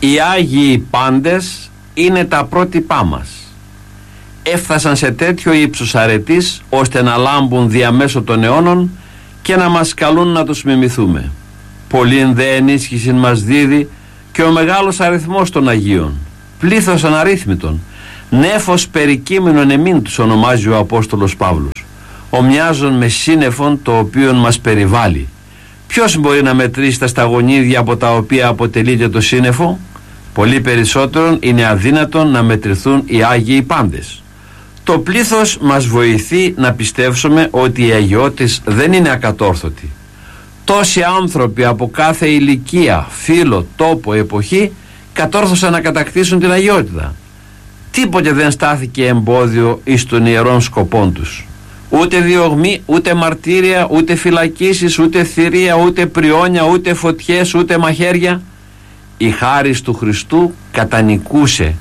Οι Άγιοι πάντες είναι τα πρότυπά μας. Έφτασαν σε τέτοιο ύψος αρετής ώστε να λάμπουν διαμέσω των αιώνων και να μας καλούν να τους μιμηθούμε. Πολλήν δε ενίσχυση μας δίδει και ο μεγάλος αριθμός των Αγίων, πλήθος αναρρύθμιτων, νέφος περικείμενον εμήν τους ονομάζει ο Απόστολος Παύλος, ομοιάζον με σύννεφον το οποίο μας περιβάλλει. Ποιος μπορεί να μετρήσει τα σταγονίδια από τα οποία αποτελείται το σύννεφο? Πολύ περισσότερον είναι αδύνατον να μετρηθούν οι Άγιοι πάντες. Το πλήθος μας βοηθεί να πιστεύσουμε ότι οι αγιώτες δεν είναι ακατόρθωτοι. Τόσοι άνθρωποι από κάθε ηλικία, φύλο, τόπο, εποχή κατόρθωσαν να κατακτήσουν την αγιότητα. Τίποτε δεν στάθηκε εμπόδιο εις των ιερών σκοπών τους. Ούτε διωγμή, ούτε μαρτύρια, ούτε φυλακίσεις, ούτε θηρία, ούτε πριόνια, ούτε φωτιές, ούτε μαχαίρια. Η χάρις του Χριστού κατανικούσε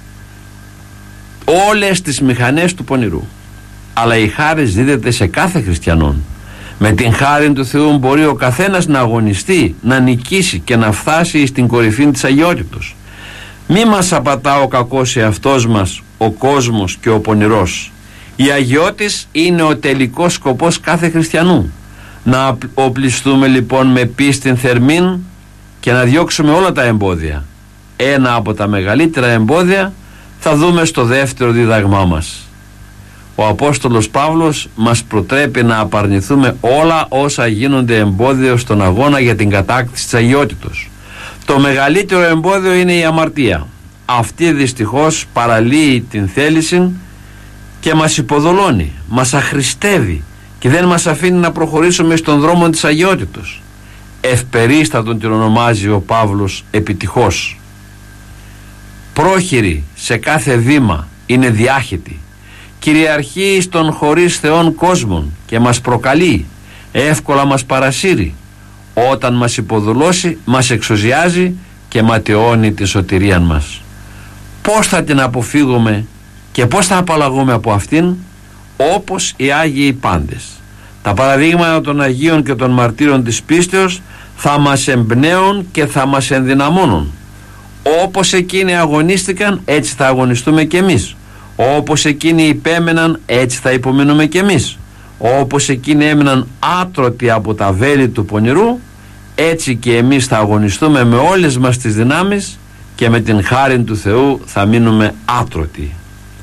όλες τις μηχανές του πονηρού. Αλλά η χάρις δίδεται σε κάθε χριστιανόν. Με την χάρη του Θεού μπορεί ο καθένας να αγωνιστεί, να νικήσει και να φτάσει στην κορυφή της αγιότητος. Μη μας απατά ο κακός εαυτός μας, ο κόσμος και ο πονηρός. Η αγιώτης είναι ο τελικός σκοπός κάθε χριστιανού. Να οπλιστούμε λοιπόν με πίστην θερμήν και να διώξουμε όλα τα εμπόδια. Ένα από τα μεγαλύτερα εμπόδια θα δούμε στο δεύτερο δίδαγμά μας. Ο Απόστολος Παύλος μας προτρέπει να απαρνηθούμε όλα όσα γίνονται εμπόδιο στον αγώνα για την κατάκτηση της αγιότητος. Το μεγαλύτερο εμπόδιο είναι η αμαρτία. Αυτή δυστυχώς παραλύει την θέληση και μας υποδολώνει, μας αχρηστεύει και δεν μας αφήνει να προχωρήσουμε στον δρόμο της αγιότητος. Ευπερίστατον την ονομάζει ο Παύλος επιτυχώς. Πρόχειρη σε κάθε βήμα, είναι διάχυτη. Κυριαρχεί στον χωρίς Θεόν κόσμον και μας προκαλεί, εύκολα μας παρασύρει. Όταν μας υποδουλώσει, μας εξοζιάζει και ματαιώνει τη σωτηρία μας. Πώς θα την αποφύγουμε και πώς θα απαλλαγούμε από αυτήν? Όπως οι Άγιοι πάντες. Τα παραδείγματα των Αγίων και των μαρτύρων της πίστεως θα μας εμπνέουν και θα μας ενδυναμώνουν. Όπως εκείνοι αγωνίστηκαν, έτσι θα αγωνιστούμε κι εμείς. Όπως εκείνοι υπέμεναν, έτσι θα υπομείνουμε κι εμείς. Όπως εκείνοι έμειναν άτρωτοι από τα βέλη του πονηρού, έτσι και εμείς θα αγωνιστούμε με όλες μας τις δυνάμεις και με την χάρη του Θεού θα μείνουμε άτρωτοι.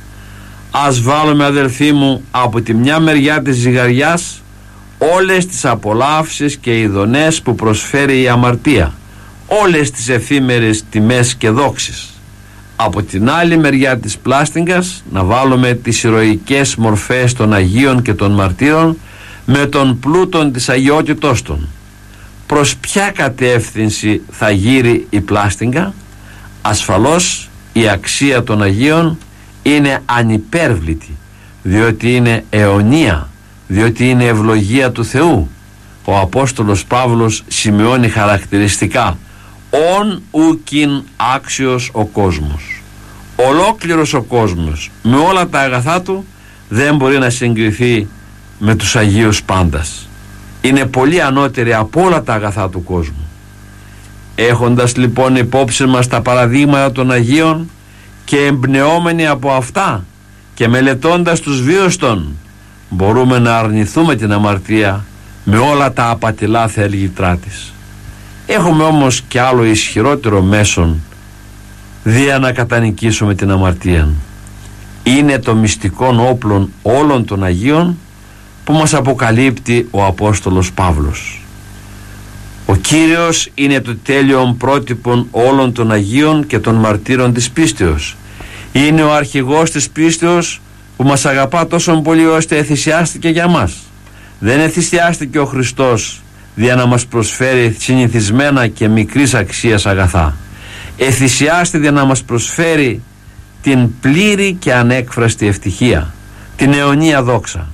Ας βάλουμε, αδελφοί μου, από τη μια μεριά της ζυγαριάς όλες τις απολαύσεις και ειδονές που προσφέρει η αμαρτία, όλες τις εφήμερες τιμές και δόξεις. Από την άλλη μεριά της πλάστιγγας να βάλουμε τις ηρωικές μορφές των Αγίων και των μαρτύρων με τον πλούτον της αγιότητός των. Προς ποια κατεύθυνση θα γύρει η πλάστιγγα? Ασφαλώς η αξία των Αγίων είναι ανυπέρβλητη, διότι είναι αιωνία, διότι είναι ευλογία του Θεού. Ο Απόστολος Παύλος σημειώνει χαρακτηριστικά «ον ουκιν άξιος ο κόσμος». Ολόκληρος ο κόσμος με όλα τα αγαθά του δεν μπορεί να συγκριθεί με τους Αγίους πάντας. Είναι πολύ ανώτεροι από όλα τα αγαθά του κόσμου. Έχοντας λοιπόν υπόψη μας τα παραδείγματα των Αγίων και εμπνεόμενοι από αυτά και μελετώντας τους βίους των, μπορούμε να αρνηθούμε την αμαρτία με όλα τα απατηλά θέλγητρά της. Έχουμε όμως και άλλο ισχυρότερο μέσον δια να κατανικήσουμε την αμαρτία. Είναι το μυστικόν όπλον όλων των Αγίων που μας αποκαλύπτει ο Απόστολος Παύλος. Ο Κύριος είναι το τέλειον πρότυπον όλων των Αγίων και των μαρτύρων της πίστεως. Είναι ο αρχηγός της πίστεως που μας αγαπά τόσο πολύ ώστε εθυσιάστηκε για μας. Δεν εθυσιάστηκε ο Χριστός δια να μας προσφέρει συνηθισμένα και μικρής αξίας αγαθά. Εθυσιάστηκε για να μας προσφέρει την πλήρη και ανέκφραστη ευτυχία, την αιωνία δόξα.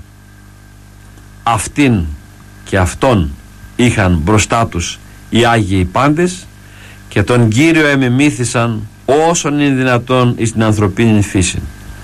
Αυτήν και αυτόν είχαν μπροστά τους οι Άγιοι πάντες και τον Κύριο εμιμήθησαν όσον είναι δυνατόν εις την ανθρωπίνη φύση.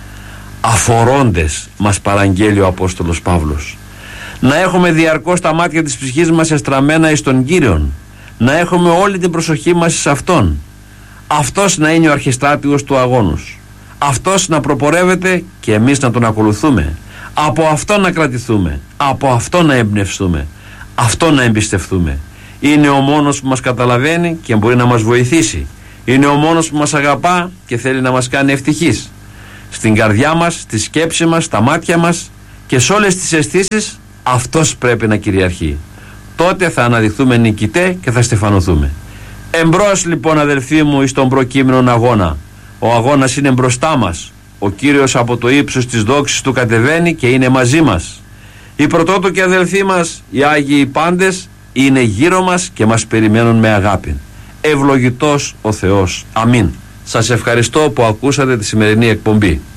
Αφορώντες, μας παραγγέλει ο Απόστολος Παύλος, να έχουμε διαρκώς τα μάτια της ψυχής μας εστραμμένα εις τον Κύριον, να έχουμε όλη την προσοχή μας εις Αυτόν. Αυτός να είναι ο αρχιστράτηγος του αγώνος. Αυτός να προπορεύεται και εμείς να τον ακολουθούμε. Από αυτό να κρατηθούμε. Από αυτό να εμπνευστούμε. Αυτό να εμπιστευτούμε. Είναι ο μόνος που μας καταλαβαίνει και μπορεί να μας βοηθήσει. Είναι ο μόνος που μας αγαπά και θέλει να μας κάνει ευτυχείς. Στην καρδιά μας, στη σκέψη μας, στα μάτια μας και σε όλες τις αισθήσεις αυτός πρέπει να κυριαρχεί. Τότε θα αναδειχθούμε νικητέ και θα στεφανωθούμε. Εμπρός λοιπόν αδελφοί μου εις τον προκείμενον αγώνα. Ο αγώνας είναι μπροστά μας. Ο Κύριος από το ύψος της δόξης του κατεβαίνει και είναι μαζί μας. Οι πρωτότοκοι αδελφοί μας, οι Άγιοι πάντες, είναι γύρω μας και μας περιμένουν με αγάπη. Ευλογητός ο Θεός. Αμήν. Σας ευχαριστώ που ακούσατε τη σημερινή εκπομπή.